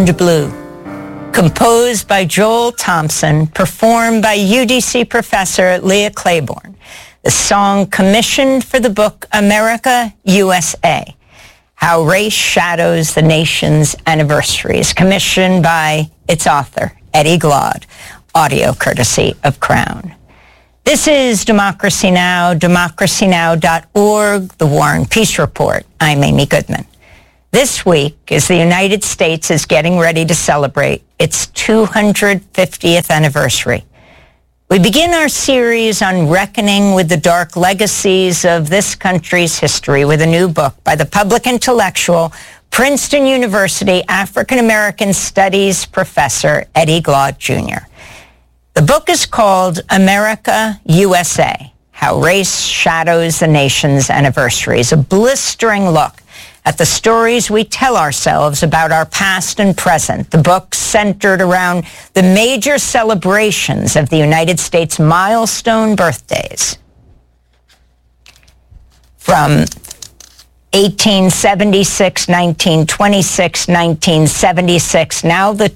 and Blue. Composed by Joel Thompson, performed by UDC professor Leah Claiborne. The song commissioned for the book America, USA, How Race Shadows the Nation's Anniversaries, commissioned by its author, Eddie Glaude, audio courtesy of Crown. This is Democracy Now!, democracynow.org, The War and Peace Report. I'm Amy Goodman. This week, as the United States is getting ready to celebrate its 250th anniversary, we begin our series on reckoning with the dark legacies of this country's history with a new book by the public intellectual, Princeton University African-American Studies professor Eddie Glaude, Jr. The book is called America, USA, How Race Shadows the Nation's Anniversaries, a blistering look at the stories we tell ourselves about our past and present. The book centered around the major celebrations of the United States milestone birthdays. From 1876, 1926, 1976, now the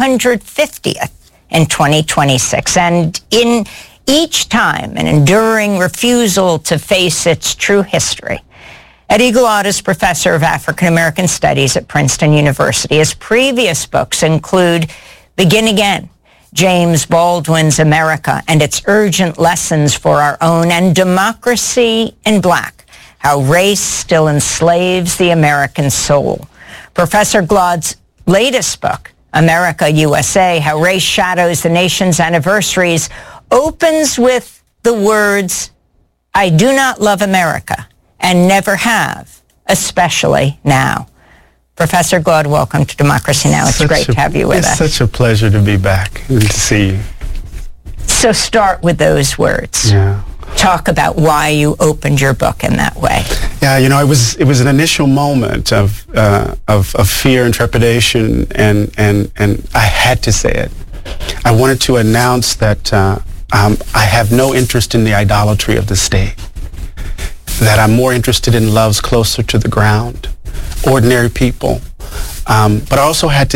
250th in 2026. And in each time, an enduring refusal to face its true history. Eddie Glaude is professor of African American Studies at Princeton University. His previous books include Begin Again, James Baldwin's America and its Urgent Lessons for Our Own, and Democracy in Black, How Race Still Enslaves the American Soul. Professor Glaude's latest book, America, USA, How Race Shadows the Nation's Anniversaries, opens with the words, I do not love America, and never have, especially now. Professor Glaude, welcome to Democracy Now! It's great to have you with us. It's such a pleasure to be back and to see you. So start with those words. Yeah. Talk about why you opened your book in that way. Yeah, you know, it was an initial moment of fear and trepidation, and I had to say it. I wanted to announce that I have no interest in the idolatry of the state. That I'm more interested in loves closer to the ground, ordinary people. But I also had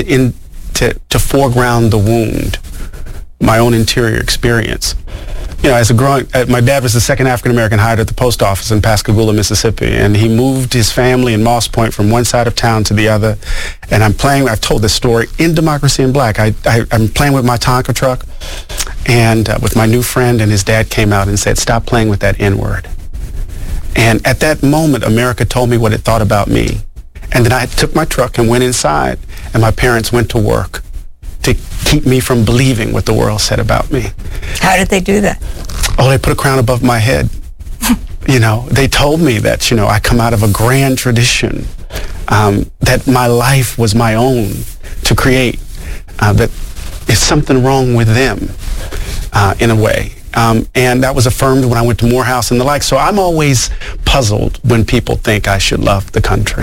to foreground the wound, my own interior experience. You know, as my dad was the second African-American hired at the post office in Pascagoula, Mississippi, and he moved his family in Moss Point from one side of town to the other. And I've told this story in Democracy in Black. I'm playing with my Tonka truck, and with my new friend, and his dad came out and said, stop playing with that N-word. And at that moment, America told me what it thought about me. And then I took my truck and went inside, and my parents went to work to keep me from believing what the world said about me. How did they do that? Oh, they put a crown above my head. You know, they told me that, you know, I come out of a grand tradition, that my life was my own to create, that there's something wrong with them, in a way. And that was affirmed when I went to Morehouse and the like. So I'm always puzzled when people think I should love the country.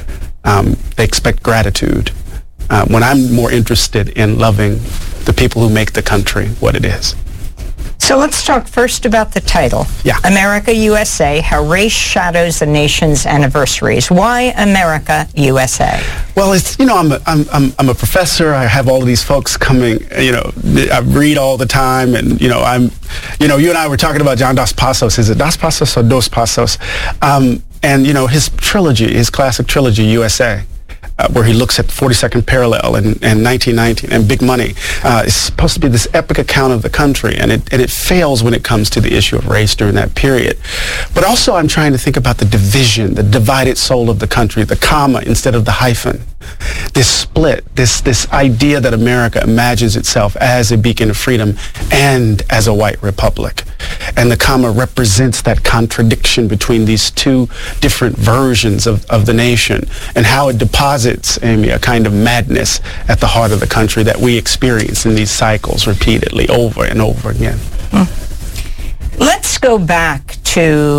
They expect gratitude, when I'm more interested in loving the people who make the country what it is. So let's talk first about the title. Yeah. America, USA, How Race Shadows the Nation's Anniversaries. Why America, USA? Well, it's, you know, I'm a professor. I have all of these folks coming, you know, I read all the time, and, you know, you and I were talking about John Dos Passos. Is it Dos Passos or Dos Passos? And, you know, his classic trilogy, USA, where he looks at 42nd Parallel and 1919 and Big Money, is supposed to be this epic account of the country, and it fails when it comes to the issue of race during that period. But also I'm trying to think about the division, the divided soul of the country, the comma instead of the hyphen, this split, this idea that America imagines itself as a beacon of freedom and as a white republic. And the comma represents that contradiction between these two different versions of the nation, and how it deposits, Amy, a kind of madness at the heart of the country that we experience in these cycles repeatedly over and over again. Let's go back to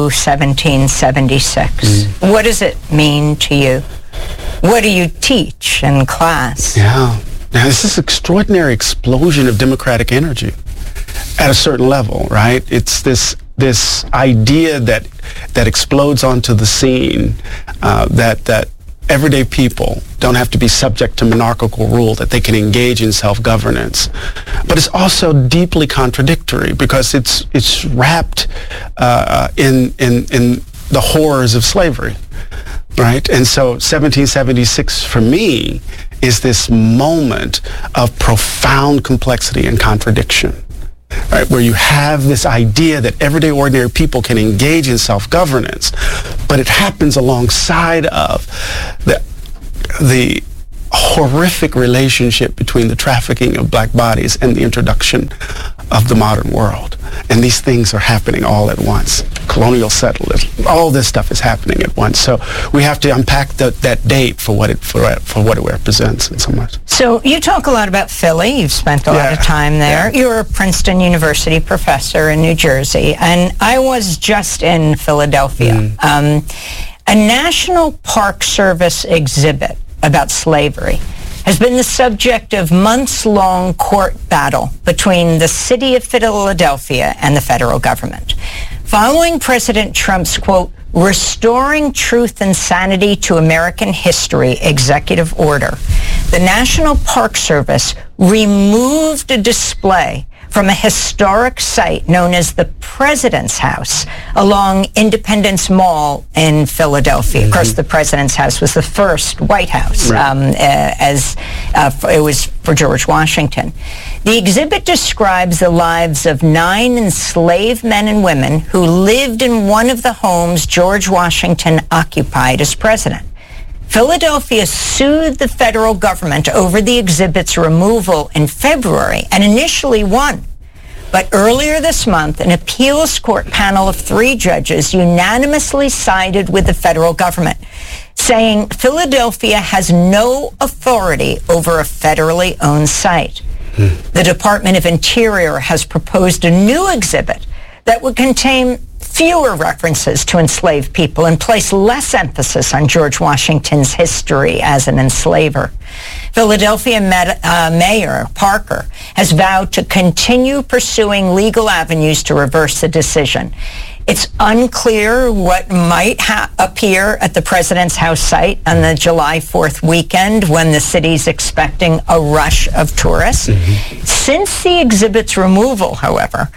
1776. What does it mean to you? What do you teach in class? Yeah. Now, this is extraordinary explosion of democratic energy at a certain level, right? It's this idea that explodes onto the scene, that everyday people don't have to be subject to monarchical rule, that they can engage in self-governance. But it's also deeply contradictory because it's wrapped in the horrors of slavery, right? And so 1776 for me is this moment of profound complexity and contradiction. Right, where you have this idea that everyday ordinary people can engage in self-governance, but it happens alongside of the horrific relationship between the trafficking of black bodies and the introduction of the modern world. And these things are happening all at once. Colonial settlers, all this stuff is happening at once. So we have to unpack that date for what it represents in so much. So you talk a lot about Philly. You've spent a lot of time there. Yeah. You're a Princeton University professor in New Jersey, and I was just in Philadelphia. A National Park Service exhibit about slavery has been the subject of months-long court battle between the city of Philadelphia and the federal government. Following President Trump's, quote, "Restoring Truth and Sanity to American History" executive order, the National Park Service removed a display from a historic site known as the President's House along Independence Mall in Philadelphia. Of course, the President's House was the first White House, it was for George Washington. The exhibit describes the lives of 9 enslaved men and women who lived in one of the homes George Washington occupied as president. Philadelphia sued the federal government over the exhibit's removal in February and initially won. But earlier this month, an appeals court panel of 3 judges unanimously sided with the federal government, saying Philadelphia has no authority over a federally owned site. The Department of Interior has proposed a new exhibit that would contain fewer references to enslaved people and place less emphasis on George Washington's history as an enslaver. Philadelphia Mayor Parker has vowed to continue pursuing legal avenues to reverse the decision. It's unclear what might appear at the President's House site on the July 4th weekend when the city's expecting a rush of tourists. Since the exhibit's removal, however,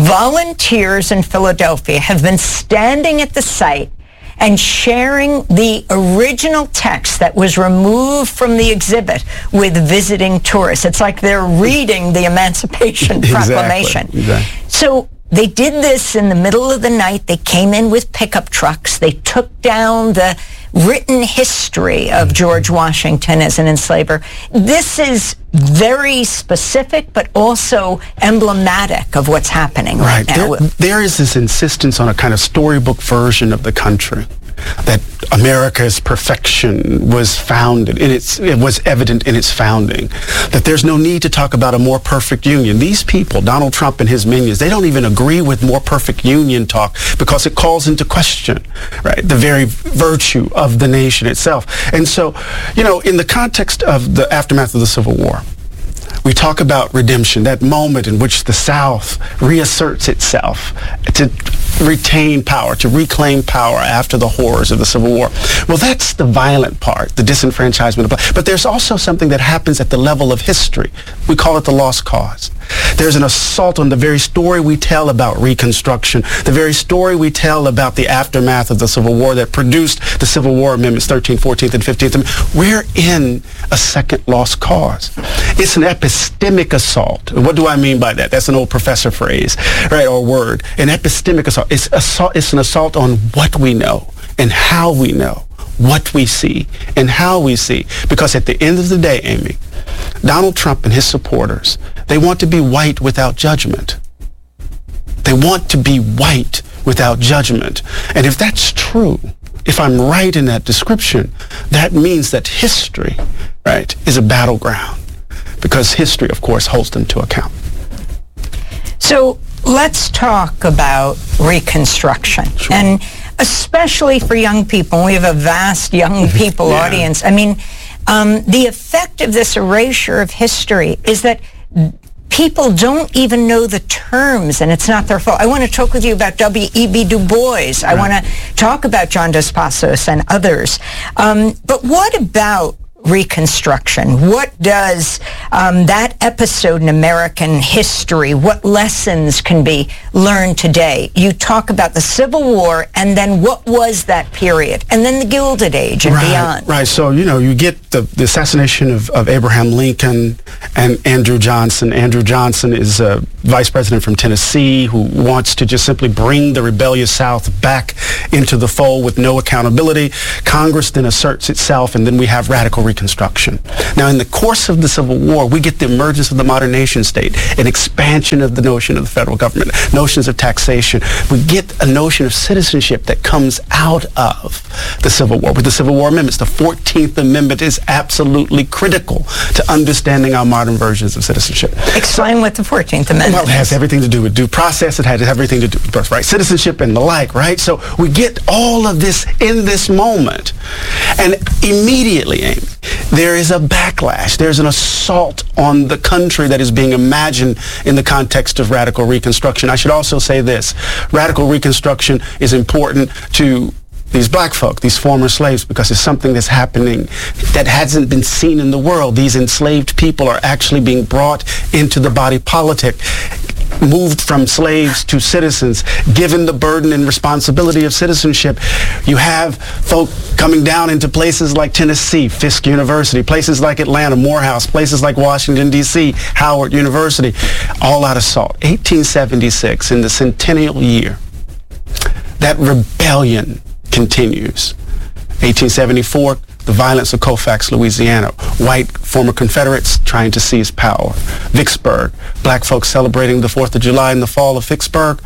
volunteers in Philadelphia have been standing at the site and sharing the original text that was removed from the exhibit with visiting tourists. It's like they're reading the Emancipation Proclamation. Exactly. So they did this in the middle of the night. They came in with pickup trucks. They took down the written history of George Washington as an enslaver. This is very specific, but also emblematic of what's happening right now. There is this insistence on a kind of storybook version of the country, that America's perfection was founded, it was evident in its founding, that there's no need to talk about a more perfect union. These people, Donald Trump and his minions, they don't even agree with more perfect union talk because it calls into question, right, the very virtue of the nation itself. And so, you know, in the context of the aftermath of the Civil War, we talk about redemption, that moment in which the South reasserts itself to retain power, to reclaim power after the horrors of the Civil War. Well, that's the violent part, the disenfranchisement. But there's also something that happens at the level of history. We call it the lost cause. There's an assault on the very story we tell about Reconstruction, the very story we tell about the aftermath of the Civil War that produced the Civil War Amendments 13th, 14th, and 15th. We're in a second lost cause. It's an epistemic assault. What do I mean by that? That's an old professor phrase, right, or word. An epistemic assault. It's an assault on what we know and how we know, what we see and how we see. Because at the end of the day, Amy, Donald Trump and his supporters, they want to be white without judgment. They want to be white without judgment. And if that's true, if I'm right in that description, that means that history, right, is a battleground. Because history, of course, holds them to account. So let's talk about Reconstruction. Sure. And especially for young people, we have a vast young people audience. I mean, the effect of this erasure of history is that people don't even know the terms, and it's not their fault. I want to talk with you about W.E.B. Du Bois. I want to talk about John Dos Passos and others. But what about Reconstruction? What does that episode in American history, what lessons can be learned today? You talk about the Civil War, and then what was that period? And then the Gilded Age and beyond. Right. So, you get the assassination of Abraham Lincoln and Andrew Johnson. Andrew Johnson is a vice president from Tennessee who wants to just simply bring the rebellious South back into the fold with no accountability. Congress then asserts itself, and then we have radical Reconstruction. Now, in the course of the Civil War, we get the emergence of the modern nation state, an expansion of the notion of the federal government, notions of taxation. We get a notion of citizenship that comes out of the Civil War. With the Civil War amendments, the 14th Amendment is absolutely critical to understanding our modern versions of citizenship. Explain what the 14th Amendment Well, it has everything to do with due process. It has everything to do with birthright citizenship and the like, right? So we get all of this in this moment. And immediately, Amy, there is a backlash. There's an assault on the country that is being imagined in the context of radical Reconstruction. I should also say this. Radical Reconstruction is important to these black folk, these former slaves, because it's something that's happening that hasn't been seen in the world. These enslaved people are actually being brought into the body politic, moved from slaves to citizens, given the burden and responsibility of citizenship. You have folk coming down into places like Tennessee, Fisk University, places like Atlanta, Morehouse, places like Washington, D.C., Howard University, all out of salt. 1876, in the centennial year, that rebellion continues. 1874, the violence of Colfax, Louisiana. White former Confederates trying to seize power. Vicksburg, black folks celebrating the 4th of July in the fall of Vicksburg.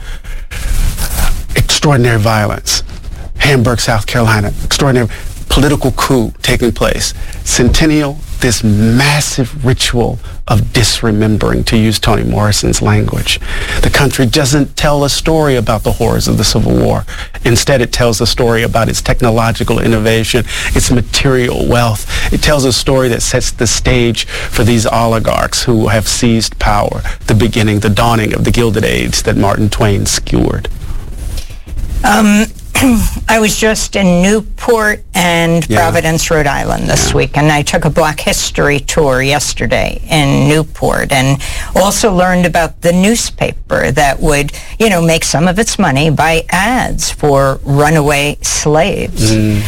Extraordinary violence. Hamburg, South Carolina. Extraordinary political coup taking place. Centennial, this massive ritual of disremembering, to use Toni Morrison's language. The country doesn't tell a story about the horrors of the Civil War. Instead, it tells a story about its technological innovation, its material wealth. It tells a story that sets the stage for these oligarchs who have seized power, the beginning, the dawning of the Gilded Age that Martin Twain skewered. I was just in Newport and Providence, Rhode Island this week, and I took a Black History tour yesterday in Newport and also learned about the newspaper that would, make some of its money by ads for runaway slaves.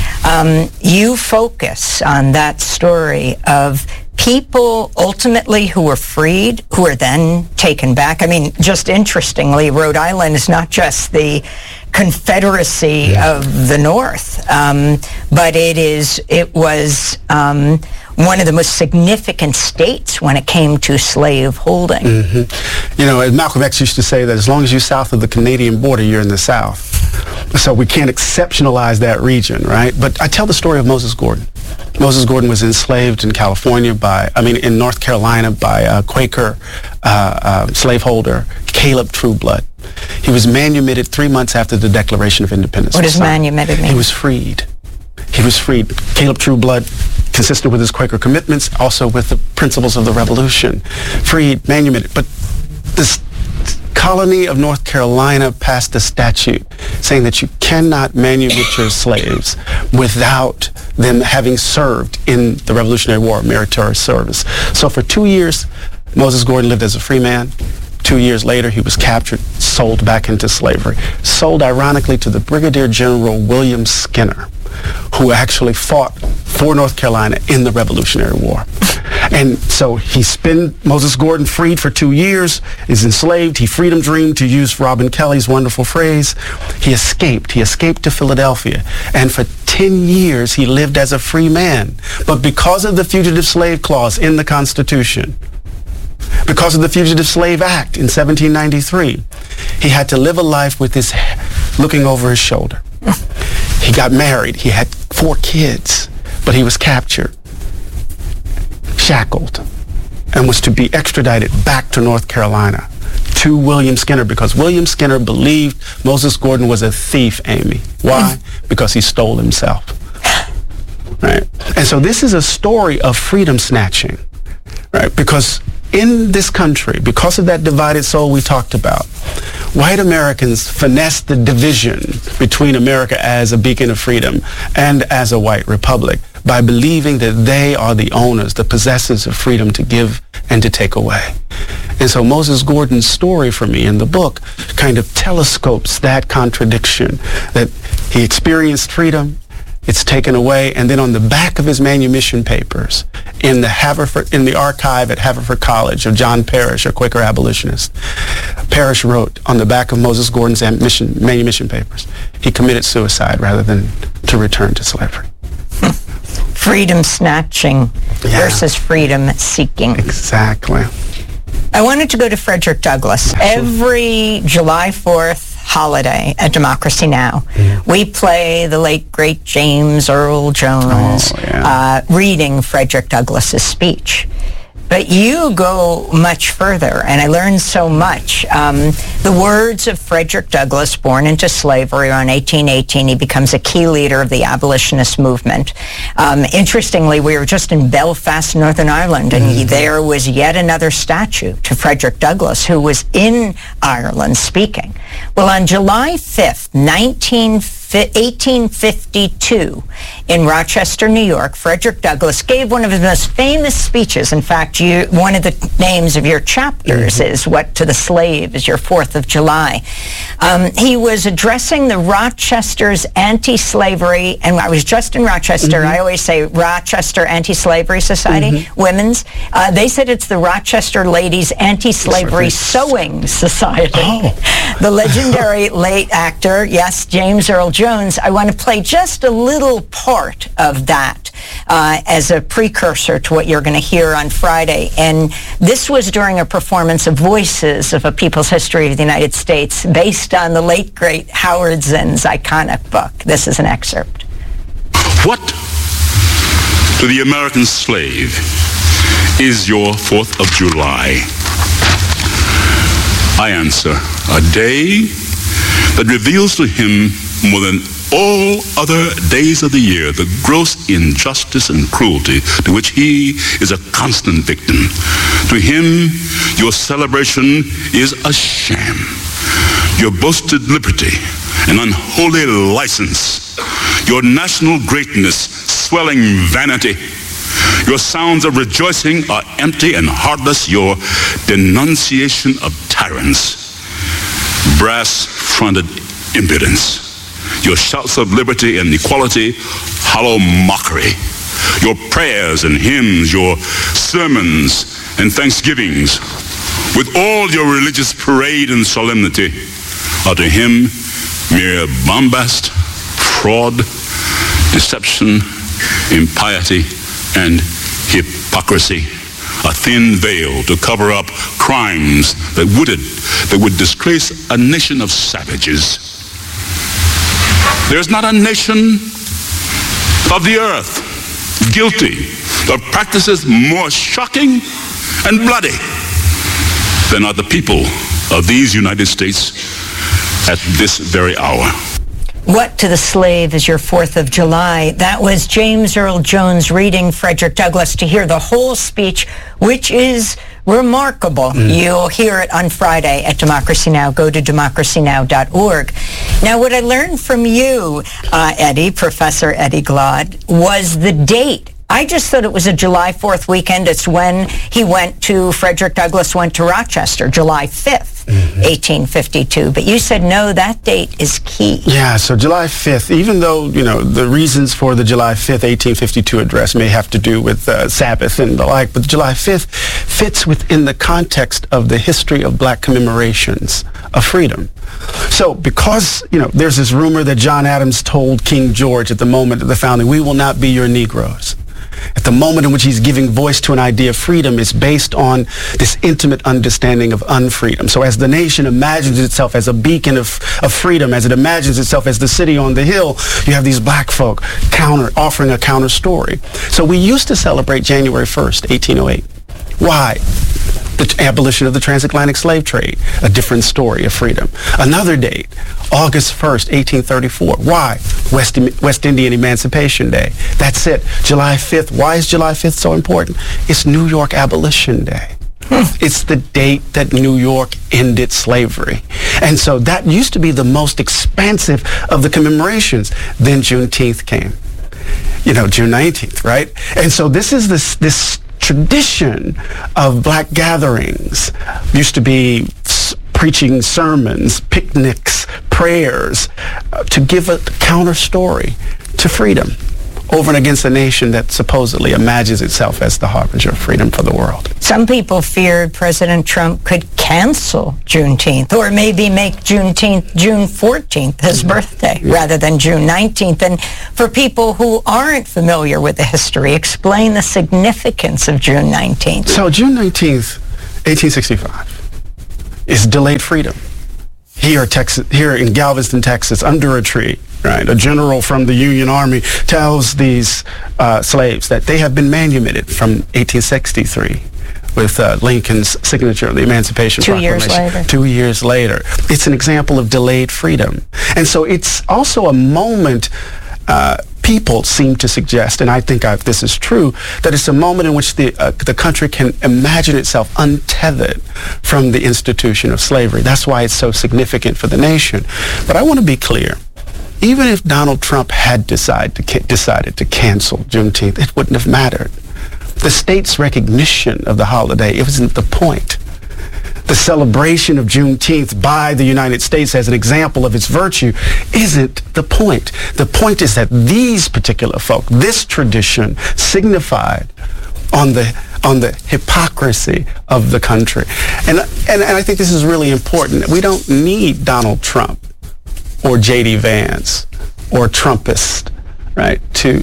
You focus on that story of people ultimately who were freed, who were then taken back. I mean, just interestingly, Rhode Island is not just the Confederacy of the North, but it was one of the most significant states when it came to slave holding. Malcolm X used to say that as long as you're south of the Canadian border, you're in the South. So we can't exceptionalize that region, right? But I tell the story of Moses Gordon. Moses Gordon was enslaved in in North Carolina by a Quaker slaveholder, Caleb Trueblood. He was manumitted 3 months after the Declaration of Independence. What does manumitted mean? He was freed. Caleb Trueblood, consistent with his Quaker commitments, also with the principles of the Revolution. Freed, manumitted. But this colony of North Carolina passed a statute saying that you cannot manumit your slaves without them having served in the Revolutionary War, meritorious service. So for 2 years, Moses Gordon lived as a free man. 2 years later, he was captured, sold back into slavery. Sold, ironically, to the Brigadier General William Skinner, who actually fought for North Carolina in the Revolutionary War. And so Moses Gordon freed for 2 years, is enslaved. He freedom dreamed, to use Robin Kelly's wonderful phrase. He escaped to Philadelphia. And for 10 years, he lived as a free man. But because of the Fugitive Slave Clause in the Constitution, because of the Fugitive Slave Act in 1793, he had to live a life with his looking over his shoulder. He got married. He had 4 kids, but he was captured, shackled, and was to be extradited back to North Carolina to William Skinner, because William Skinner believed Moses Gordon was a thief, Amy. Why? Because he stole himself. Right? And so this is a story of freedom snatching, right? Because in this country, because of that divided soul we talked about, white Americans finessed the division between America as a beacon of freedom and as a white republic by believing that they are the owners, the possessors of freedom to give and to take away. And so Moses Gordon's story for me in the book kind of telescopes that contradiction, that he experienced freedom, it's taken away, and then on the back of his manumission papers in the archive at Haverford College of John Parrish, a Quaker abolitionist, Parrish wrote on the back of Moses Gordon's manumission papers, he committed suicide rather than to return to slavery. Freedom snatching versus freedom seeking. Exactly. I wanted to go to Frederick Douglass. Every July 4th holiday at Democracy Now! We play the late, great James Earl Jones reading Frederick Douglass's speech. But you go much further, and I learned so much. The words of Frederick Douglass, born into slavery around 1818, he becomes a key leader of the abolitionist movement. Interestingly, we were just in Belfast, Northern Ireland, and there was yet another statue to Frederick Douglass, who was in Ireland speaking. Well, on July 5th, 1852, in Rochester, New York, Frederick Douglass gave one of his most famous speeches. In fact, one of the names of your chapters is What to the Slave is Your 4th of July. He was addressing the Rochester's anti-slavery, and I was just in Rochester, I always say Rochester Anti-Slavery Society, women's. They said it's the Rochester Ladies Anti-Slavery Sewing Society. The legendary late actor, yes, James Earl Jones. I want to play just a little part of that as a precursor to what you're going to hear on Friday. And this was during a performance of Voices of a People's History of the United States based on the late, great Howard Zinn's iconic book. This is an excerpt. What to the American slave is your 4th of July? I answer, a day that reveals to him more than all other days of the year the gross injustice and cruelty to which he is a constant victim. To him, your celebration is a sham. Your boasted liberty, an unholy license. Your national greatness, swelling vanity. Your sounds of rejoicing are empty and heartless. Your denunciation of tyrants, brass-fronted impudence. Your shouts of liberty and equality, hollow mockery. Your prayers and hymns, your sermons and thanksgivings, with all your religious parade and solemnity, are to him mere bombast, fraud, deception, impiety, and hypocrisy. A thin veil to cover up crimes that would disgrace a nation of savages. There's not a nation of the earth guilty of practices more shocking and bloody than are the people of these United States at this very hour. What to the Slave is Your 4th of July. That was James Earl Jones reading Frederick Douglass. To hear the whole speech, which is remarkable, you'll hear it on Friday at Democracy Now! Go to democracynow.org. Now, what I learned from you, Eddie, Professor Eddie Glaude, was the date. I just thought it was a July 4th weekend. It's when Frederick Douglass went to Rochester, July 5th, 1852. But you said, no, that date is key. Yeah, so July 5th, even though, the reasons for the July 5th, 1852 address may have to do with Sabbath and the like, but July 5th fits within the context of the history of black commemorations of freedom. So because, there's this rumor that John Adams told King George at the moment of the founding, we will not be your Negroes. At the moment in which he's giving voice to an idea of freedom is based on this intimate understanding of unfreedom. So as the nation imagines itself as a beacon of freedom, as it imagines itself as the city on the hill, you have these black folk offering a counter story. So we used to celebrate January 1st, 1808. Why? The abolition of the transatlantic slave trade, a different story of freedom. Another date, August 1st, 1834. Why? West Indian Emancipation Day. That's it. July 5th. Why is July 5th so important? It's New York Abolition Day. It's the date that New York ended slavery. And so that used to be the most expansive of the commemorations. Then Juneteenth came. June 19th, right? And so this is this tradition of black gatherings. Used to be preaching sermons, picnics, prayers, to give a counter story to freedom over and against a nation that supposedly imagines itself as the harbinger of freedom for the world. Some people feared President Trump could cancel Juneteenth, or maybe make Juneteenth June 14th, his birthday, rather than June 19th. And for people who aren't familiar with the history, explain the significance of June 19th. So June 19th, 1865, is delayed freedom. Here in Galveston, Texas, under a tree, right? A general from the Union Army tells these slaves that they have been manumitted from 1863 with Lincoln's signature of the Emancipation Proclamation. 2 years later. It's an example of delayed freedom. And so it's also a moment people seem to suggest, and I think this is true, that it's a moment in which the country can imagine itself untethered from the institution of slavery. That's why it's so significant for the nation. But I want to be clear. Even if Donald Trump had decided to cancel Juneteenth, it wouldn't have mattered. The state's recognition of the holiday, it wasn't the point. The celebration of Juneteenth by the United States as an example of its virtue isn't the point. The point is that these particular folk, this tradition, signified on the hypocrisy of the country. And I think this is really important. We don't need Donald Trump or J.D. Vance or Trumpists, right,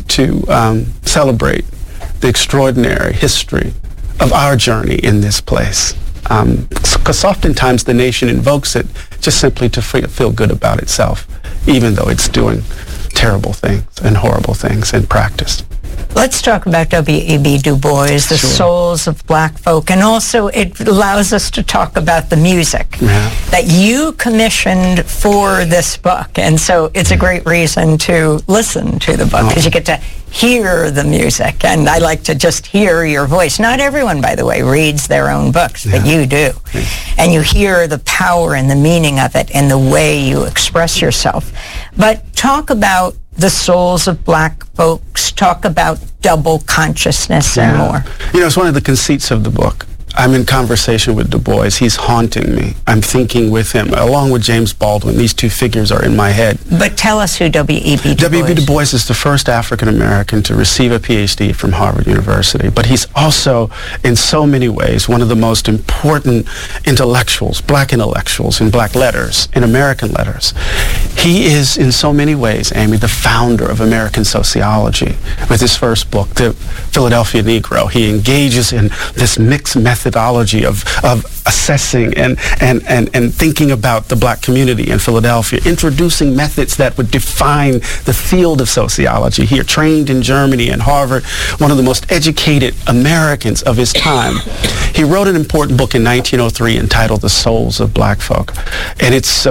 to celebrate the extraordinary history of our journey in this place. Because oftentimes the nation invokes it just simply to feel good about itself, even though it's doing terrible things and horrible things in practice. Let's talk about W.E.B. Du Bois, the souls of black folk, and also it allows us to talk about the music that you commissioned for this book. And so it's a great reason to listen to the book, because you get to hear the music, and I like to just hear your voice. Not everyone, by the way, reads their own books, but you do. And you hear the power and the meaning of it and the way you express yourself. But talk about the souls of black folks, talk about double consciousness and more. It's one of the conceits of the book. I'm in conversation with Du Bois. He's haunting me. I'm thinking with him, along with James Baldwin. These two figures are in my head. But tell us who W.E.B. Du Bois is. W.E.B. Du Bois is the first African-American to receive a PhD from Harvard University. But he's also, in so many ways, one of the most important intellectuals, black intellectuals in black letters, in American letters. He is, in so many ways, Amy, the founder of American sociology. With his first book, The Philadelphia Negro, he engages in this mixed methodology of assessing and thinking about the black community in Philadelphia, introducing methods that would define the field of sociology. He trained in Germany and Harvard, one of the most educated Americans of his time. He wrote an important book in 1903 entitled The Souls of Black Folk. And it's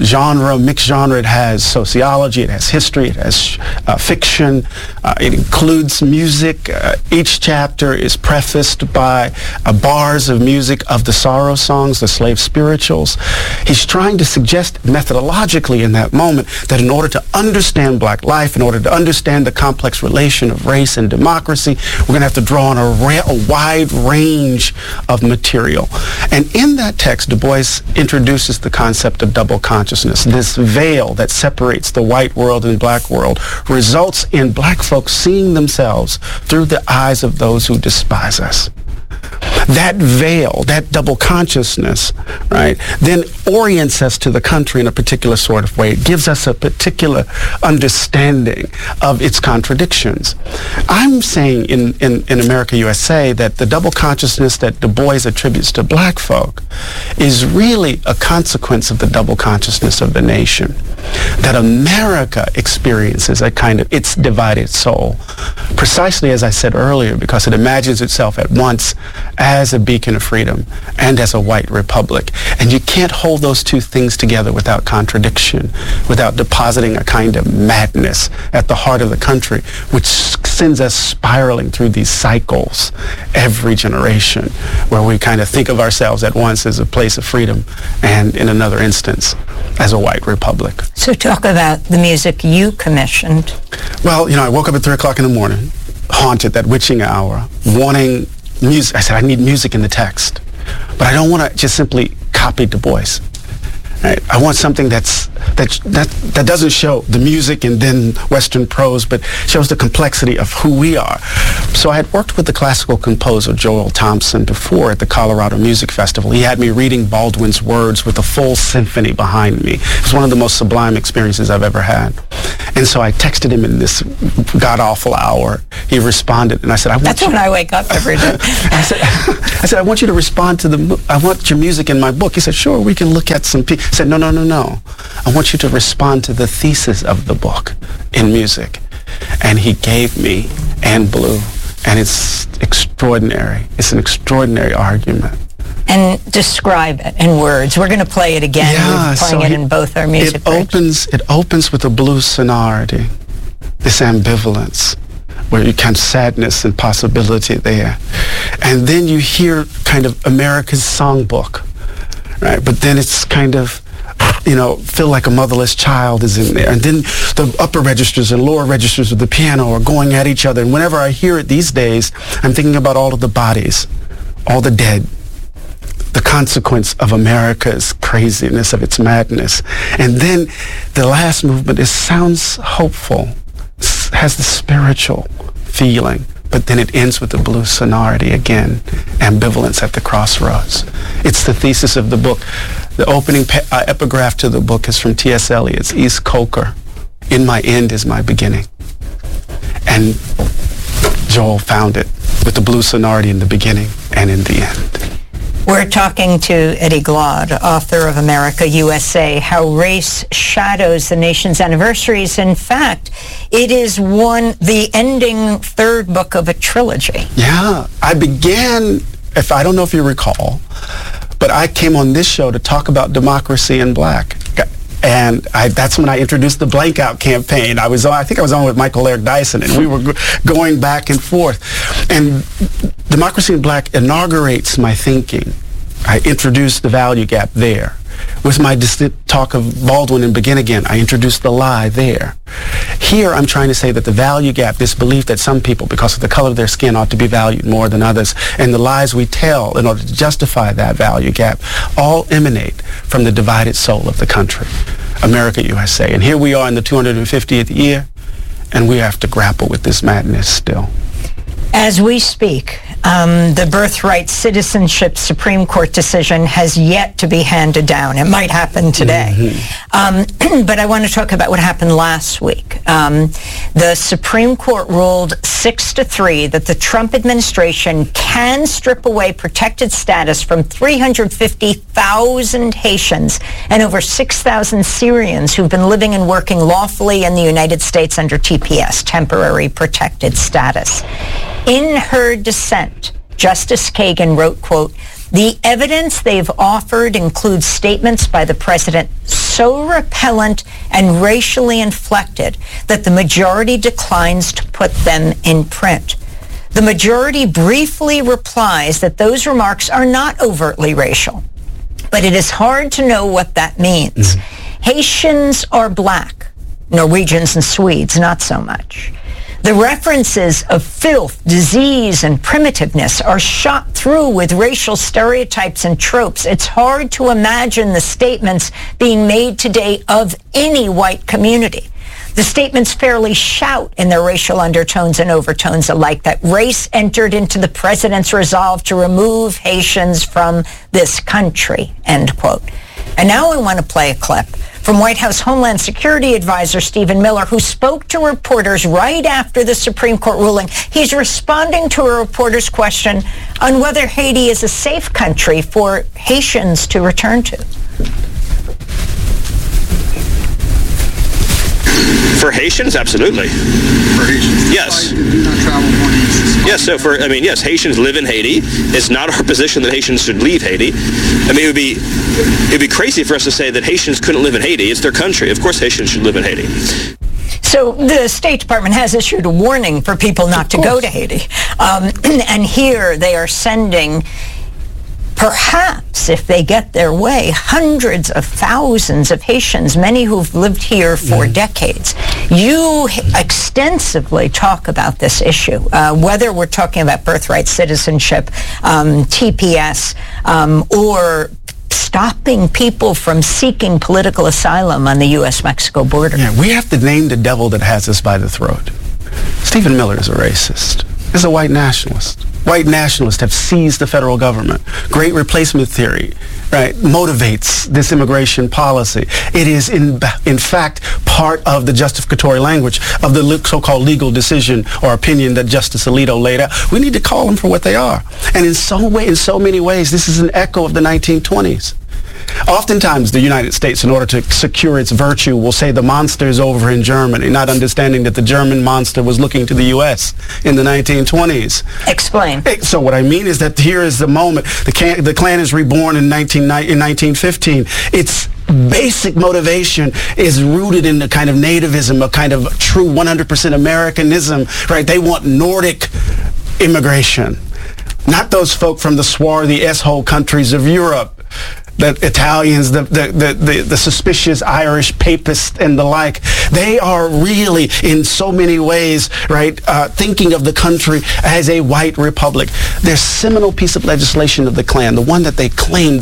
mixed genre. It has sociology, it has history, it has fiction, it includes music. Each chapter is prefaced by bars of music of the sorrow songs, the slave spirituals. He's trying to suggest methodologically in that moment that in order to understand black life, in order to understand the complex relation of race and democracy, we're going to have to draw on a wide range of material. And in that text, Du Bois introduces the concept of double consciousness. This veil that separates the white world and black world results in black folks seeing themselves through the eyes of those who despise us. That veil, that double consciousness, right, then orients us to the country in a particular sort of way. It gives us a particular understanding of its contradictions. I'm saying in America, USA, that the double consciousness that Du Bois attributes to black folk is really a consequence of the double consciousness of the nation. that America experiences a kind of its divided soul, precisely as I said earlier, because it imagines itself at once as a beacon of freedom and as a white republic. And you can't hold those two things together without contradiction, without depositing a kind of madness at the heart of the country, which sends us spiraling through these cycles every generation, where we kind of think of ourselves at once as a place of freedom and in another instance as a white republic. So talk about the music you commissioned. Well, I woke up at 3 o'clock in the morning, haunted, that witching hour, wanting music. I said, I need music in the text, but I don't want to just simply copy Du Bois. Right? I want something that doesn't show the music and then Western prose, but shows the complexity of who we are. So I had worked with the classical composer Joel Thompson before at the Colorado Music Festival. He had me reading Baldwin's words with a full symphony behind me. It was one of the most sublime experiences I've ever had. And so I texted him in this god-awful hour. He responded, and I said, That's when I wake up every day. I said, I want you to respond to I want your music in my book. He said, sure, we can look at some I said, no. I want you to respond to the thesis of the book in music. And he gave me And Blue, and it's extraordinary. It's an extraordinary argument. And describe it in words. We're going to play it again. Yeah, We're playing it in both our music breaks. It opens with a blues sonority, this ambivalence, where you kind of sadness and possibility there. And then you hear kind of America's songbook, right? But then it's kind of, feel like a motherless child is in there. And then the upper registers and lower registers of the piano are going at each other. And whenever I hear it these days, I'm thinking about all of the bodies, all the dead, the consequence of America's craziness, of its madness. And then the last movement sounds hopeful, has the spiritual feeling, but then it ends with the blues sonority again, ambivalence at the crossroads. It's the thesis of the book. The opening epigraph to the book is from T.S. Eliot's East Coker. In my end is my beginning. And Joel found it with the blues sonority in the beginning and in the end. We're talking to Eddie Glaude, author of America, USA, How Race Shadows the Nation's Anniversaries. In fact, it is the ending third book of a trilogy. Yeah, I began, I don't know if you recall, but I came on this show to talk about democracy in black. And that's when I introduced the Blank Out campaign. I think I was on with Michael Eric Dyson, and we were going back and forth. And Democracy in Black inaugurates my thinking. I introduced the value gap there. With my talk of Baldwin and Begin Again, I introduced the lie there. Here, I'm trying to say that the value gap, this belief that some people, because of the color of their skin, ought to be valued more than others, and the lies we tell in order to justify that value gap, all emanate from the divided soul of the country, America, USA. And here we are in the 250th year, and we have to grapple with this madness still. As we speak, the birthright citizenship Supreme Court decision has yet to be handed down. It might happen today. Mm-hmm. But I want to talk about what happened last week. The Supreme Court ruled 6-3 that the Trump administration can strip away protected status from 350,000 Haitians and over 6,000 Syrians who've been living and working lawfully in the United States under TPS, temporary protected status. In her dissent, Justice Kagan wrote, quote, "The evidence they've offered includes statements by the president so repellent and racially inflected that the majority declines to put them in print. The majority briefly replies that those remarks are not overtly racial, but it is hard to know what that means. Haitians are black, Norwegians and Swedes not so much. The references of filth, disease, and primitiveness are shot through with racial stereotypes and tropes. It's hard to imagine the statements being made today of any white community. The statements fairly shout in their racial undertones and overtones alike that race entered into the president's resolve to remove Haitians from this country," end quote. And now I want to play a clip from White House Homeland Security Advisor Stephen Miller, who spoke to reporters right after the Supreme Court ruling. He's responding to a reporter's question on whether Haiti is a safe country for Haitians to return to. For Haitians, absolutely. For Haitians? Yes. Do not travel more east. Yes, so yes, Haitians live in Haiti. It's not our position that Haitians should leave Haiti. I mean, it'd be crazy for us to say that Haitians couldn't live in Haiti. It's their country. Of course Haitians should live in Haiti. So the State Department has issued a warning for people not to go to Haiti. And here they are sending, perhaps if they get their way, hundreds of thousands of Haitians, many who've lived here for decades. You extensively talk about this issue, whether we're talking about birthright citizenship, TPS, or stopping people from seeking political asylum on the U.S.-Mexico border. Yeah, we have to name the devil that has us by the throat. Stephen Miller is a racist. He's a white nationalist. White nationalists have seized the federal government. Great replacement theory, right, motivates this immigration policy. It is, in fact, part of the justificatory language of the so-called legal decision or opinion that Justice Alito laid out. We need to call them for what they are. And in so many ways, this is an echo of the 1920s. Oftentimes, the United States, in order to secure its virtue, will say the monster is over in Germany, not understanding that the German monster was looking to the U.S. in the 1920s. Explain. So what I mean is that here is the moment. The Klan is reborn in 1915. Its basic motivation is rooted in a kind of nativism, a kind of true 100% Americanism, right? They want Nordic immigration, not those folk from the swarthy S-hole countries of Europe. The Italians, the suspicious Irish papists and the like, they are really, in so many ways, right, thinking of the country as a white republic. Their seminal piece of legislation of the Klan, the one that they claimed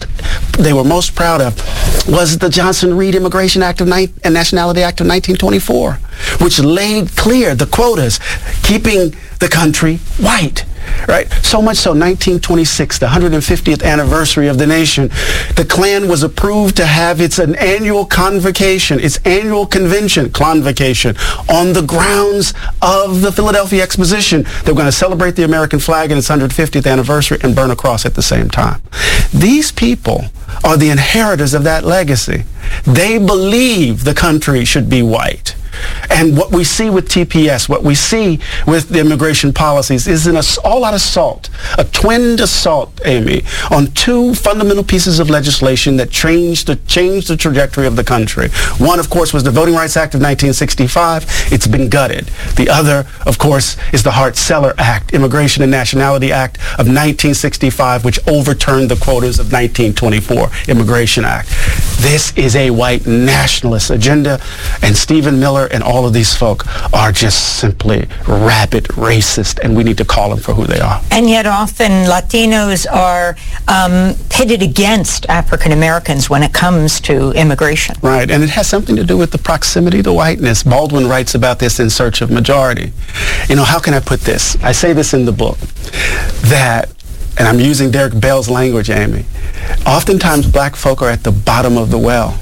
they were most proud of, was the Johnson-Reed Immigration Act and Nationality Act of 1924, which laid clear the quotas, keeping the country white. Right? So much so, 1926, the 150th anniversary of the nation, the Klan was approved to have its annual convocation, its annual convention, convocation, on the grounds of the Philadelphia Exposition. They were going to celebrate the American flag and its 150th anniversary and burn a cross at the same time. These people are the inheritors of that legacy. They believe the country should be white. And what we see with TPS, what we see with the immigration policies is an all-out assault, a twinned assault, Amy, on two fundamental pieces of legislation that changed the trajectory of the country. One, of course, was the Voting Rights Act of 1965. It's been gutted. The other, of course, is the Hart-Celler Act, Immigration and Nationality Act of 1965, which overturned the quotas of 1924 Immigration Act. This is a white nationalist agenda, and Stephen Miller and all of these folk are just simply rabid racist, and we need to call them for who they are. And yet often Latinos are pitted against African Americans when it comes to immigration. Right, and it has something to do with the proximity to whiteness. Baldwin writes about this in Search of Majority. You know, how can I put this? I say this in the book, that, and I'm using Derek Bell's language, Amy, oftentimes black folk are at the bottom of the well.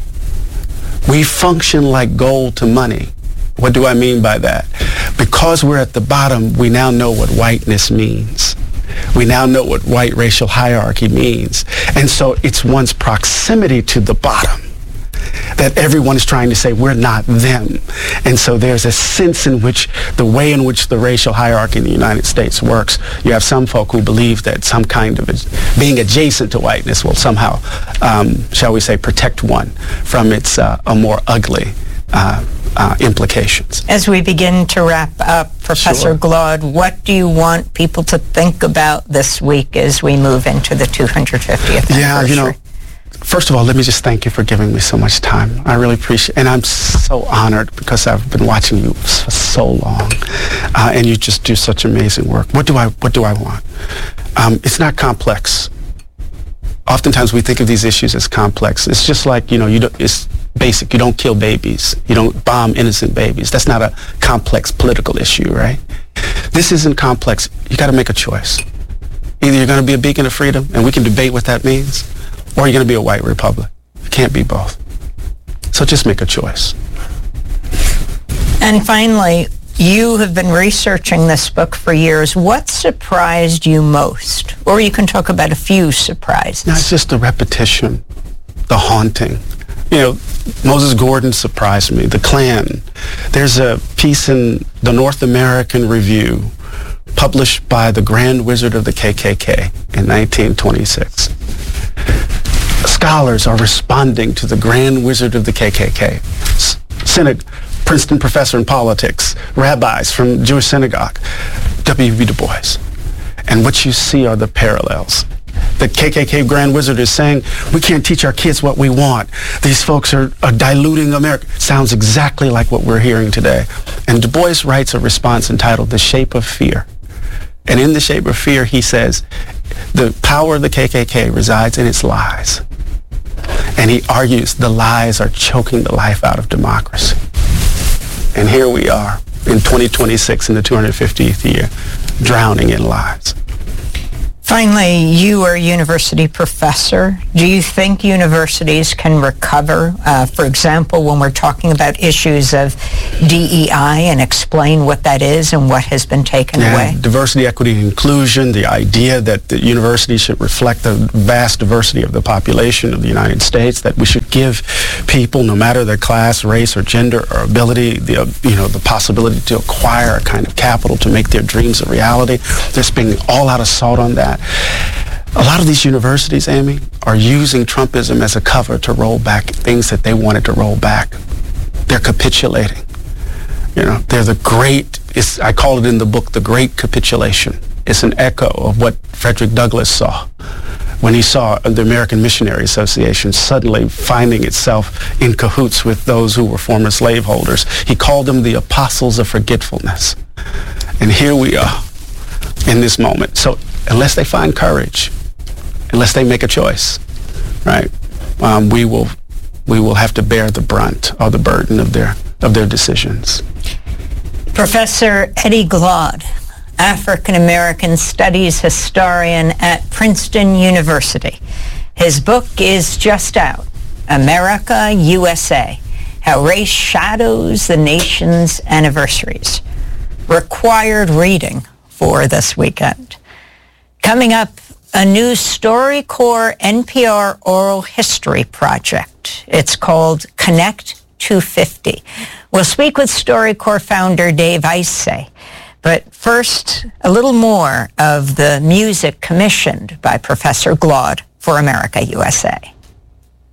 We function like gold to money. What do I mean by that? Because we're at the bottom, we now know what whiteness means. We now know what white racial hierarchy means. And so it's one's proximity to the bottom that everyone is trying to say we're not them. And so there's a sense in which the way in which the racial hierarchy in the United States works, you have some folk who believe that some kind of being adjacent to whiteness will somehow, shall we say, protect one from its a more ugly implications. As we begin to wrap up, Professor Sure. Glaude, what do you want people to think about this week as we move into the 250th anniversary? Yeah, you know, first of all, let me just thank you for giving me so much time. I really appreciate it. And I'm so honored because I've been watching you for so long. And you just do such amazing work. What do I want? It's not complex. Oftentimes we think of these issues as complex. It's just like, you know, it's basic. You don't kill babies. You don't bomb innocent babies. That's not a complex political issue, right? This isn't complex. You got to make a choice. Either you're going to be a beacon of freedom, and we can debate what that means, or you're going to be a white republic. You can't be both. So just make a choice. And finally, you have been researching this book for years. What surprised you most? Or you can talk about a few surprises. No, it's just the repetition, the haunting. Moses Gordon surprised me. The Klan. There's a piece in the North American Review published by the Grand Wizard of the KKK in 1926. Scholars are responding to the Grand Wizard of the KKK. Princeton professor in politics, rabbis from Jewish synagogue, W.B. Du Bois. And what you see are the parallels. The KKK Grand Wizard is saying, we can't teach our kids what we want. These folks are diluting America. Sounds exactly like what we're hearing today. And Du Bois writes a response entitled The Shape of Fear. And in The Shape of Fear, he says, the power of the KKK resides in its lies. And he argues the lies are choking the life out of democracy. And here we are in 2026 in the 250th year, drowning in lies. Finally, you are a university professor. Do you think universities can recover, for example, when we're talking about issues of DEI, and explain what that is and what has been taken away? Diversity, equity, and inclusion, the idea that the university should reflect the vast diversity of the population of the United States, that we should give people, no matter their class, race, or gender, or ability, the possibility to acquire a kind of capital to make their dreams a reality. They're spending all out assault on that. A lot of these universities, Amy, are using Trumpism as a cover to roll back things that they wanted to roll back. They're capitulating. They're the great, I call it in the book, the Great Capitulation. It's an echo of what Frederick Douglass saw when he saw the American Missionary Association suddenly finding itself in cahoots with those who were former slaveholders. He called them the apostles of forgetfulness. And here we are in this moment. So unless they find courage, unless they make a choice, right, we will have to bear the brunt or the burden of their decisions. Professor Eddie Glaude, African-American Studies historian at Princeton University. His book is just out, America, USA, How Race Shadows the Nation's Anniversaries. Required reading for this weekend. Coming up, a new StoryCorps NPR oral history project. It's called Connect 250. We'll speak with StoryCorps founder Dave Isay. But first, a little more of the music commissioned by Professor Glaude for America, USA.